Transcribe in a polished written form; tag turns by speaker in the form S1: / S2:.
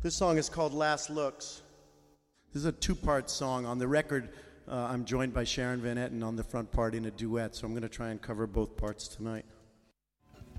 S1: This song is called Last Looks. This is a two-part song. On the record, I'm joined by Sharon Van Etten on the front part in a duet, so I'm going to try and cover both parts tonight.